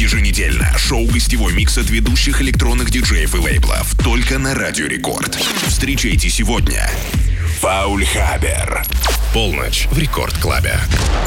Еженедельно шоу-гостевой микс от ведущих электронных диджеев и лейблов. Только на Радио Рекорд. Встречайте сегодня Фаульхабер. Полночь в Рекорд Клабе.